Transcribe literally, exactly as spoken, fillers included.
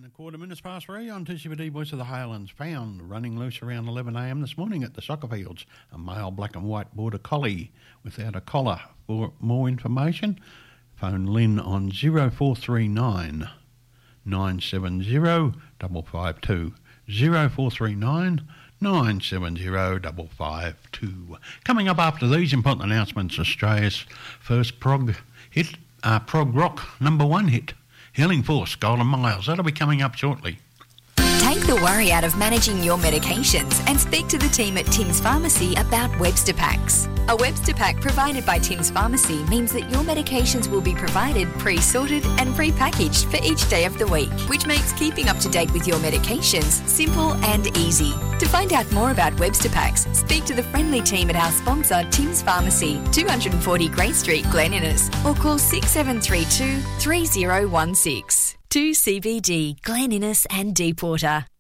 A quarter minutes past three on two C B D Voice of the Highlands. Found running loose around eleven a m this morning at the soccer fields. A male black and white border collie without a collar. For more information, phone Lynn on zero four three nine, nine seven zero, five five two. zero four three nine, nine seven zero, five five two. Coming up after these important announcements, Australia's first prog hit, uh, prog rock number one hit. Healing Force, Golden Miles. That'll be coming up shortly. Take the worry out of managing your medications and speak to the team at Tim's Pharmacy about Webster Packs. A Webster Pack provided by Tim's Pharmacy means that your medications will be provided pre-sorted and pre-packaged for each day of the week, which makes keeping up to date with your medications simple and easy. To find out more about Webster Packs, speak to the friendly team at our sponsor, Tim's Pharmacy, two forty Grey Street, Glen Innes, or call six seven three two, three zero one six. two C B D, Glen Innes and Deepwater.